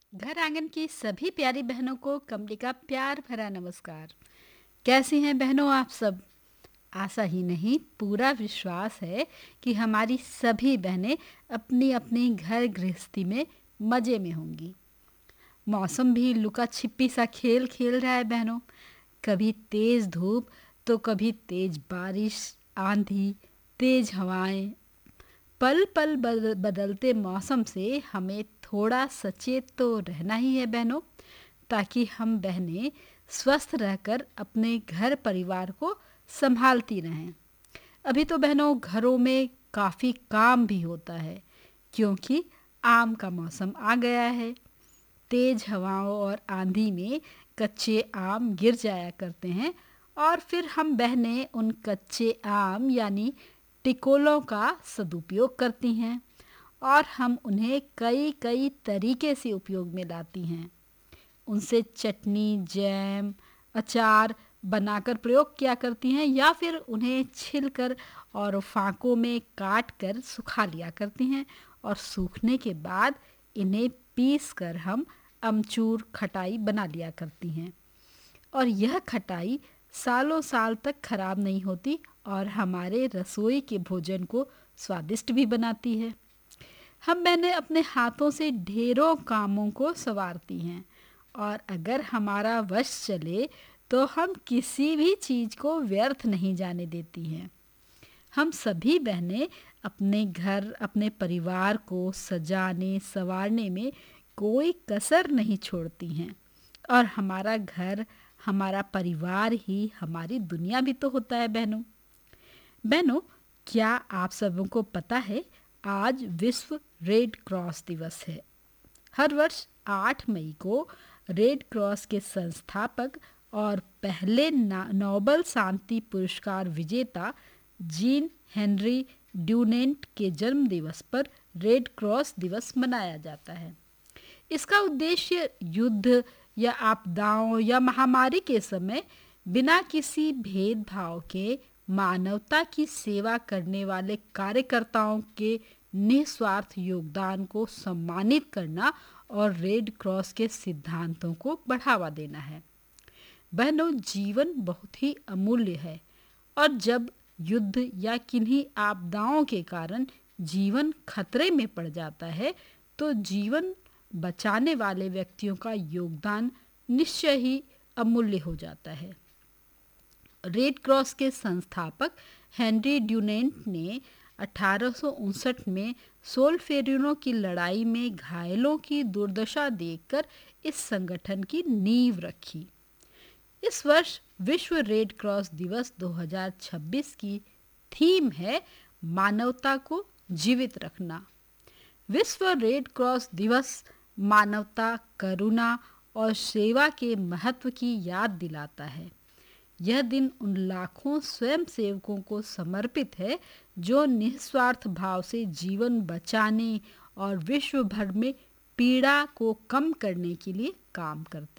घर आंगन की सभी प्यारी बहनों को कमली का प्यार भरा नमस्कार। कैसी हैं बहनों आप सब? आशा ही नहीं पूरा विश्वास है कि हमारी सभी बहनें अपनी अपनी घर गृहस्थी में मज़े में होंगी। मौसम भी लुका छिपी सा खेल खेल रहा है बहनों। कभी तेज़ धूप तो कभी तेज़ बारिश, आंधी, तेज़ हवाएं। पल पल बदलते मौसम से हमें थोड़ा सचेत तो रहना ही है बहनों, ताकि हम बहनें स्वस्थ रहकर अपने घर परिवार को संभालती रहें। अभी तो बहनों घरों में काफ़ी काम भी होता है, क्योंकि आम का मौसम आ गया है। तेज हवाओं और आंधी में कच्चे आम गिर जाया करते हैं और फिर हम बहनें उन कच्चे आम यानी टिकोलों का सदुपयोग करती हैं और हम उन्हें कई कई तरीके से उपयोग में लाती हैं। उनसे चटनी, जैम, अचार बनाकर प्रयोग किया करती हैं या फिर उन्हें छिलकर और फाँकों में काट कर सुखा लिया करती हैं और सूखने के बाद इन्हें पीस कर हम अमचूर खटाई बना लिया करती हैं। और यह खटाई सालों साल तक खराब नहीं होती और हमारे रसोई के भोजन को स्वादिष्ट भी बनाती है। हम बहनें अपने हाथों से ढेरों कामों को संवारती हैं और अगर हमारा वश चले तो हम किसी भी चीज़ को व्यर्थ नहीं जाने देती हैं। हम सभी बहनें अपने घर, अपने परिवार को सजाने संवारने में कोई कसर नहीं छोड़ती हैं और हमारा घर, हमारा परिवार ही हमारी दुनिया भी तो होता है बहनों। बहनों, क्या आप सबों को पता है आज विश्व रेड क्रॉस दिवस है। हर वर्ष 8 मई को रेड क्रॉस के संस्थापक और पहले नोबेल शांति पुरस्कार विजेता जीन हेनरी ड्यूनेंट के जन्म दिवस पर रेड क्रॉस दिवस मनाया जाता है। इसका उद्देश्य युद्ध या आपदाओं या महामारी के समय बिना किसी भेदभाव के मानवता की सेवा करने वाले कार्यकर्ताओं के निस्वार्थ योगदान को सम्मानित करना और रेड क्रॉस के सिद्धांतों को बढ़ावा देना है। बहनों, जीवन बहुत ही अमूल्य है और जब युद्ध या किन्हीं आपदाओं के कारण जीवन खतरे में पड़ जाता है तो जीवन बचाने वाले व्यक्तियों का योगदान निश्चय ही अमूल्य हो जाता है। रेड क्रॉस के संस्थापक हेनरी ड्यूनेंट ने 1859 में सोल्फेरिनो की लड़ाई में घायलों की दुर्दशा देखकर इस संगठन की नींव रखी। इस वर्ष विश्व रेड क्रॉस दिवस 2026 की थीम है मानवता को जीवित रखना। विश्व रेड क्रॉस दिवस मानवता, करुणा और सेवा के महत्व की याद दिलाता है। यह दिन उन लाखों स्वयंसेवकों को समर्पित है जो निस्वार्थ भाव से जीवन बचाने और विश्व भर में पीड़ा को कम करने के लिए काम करते हैं।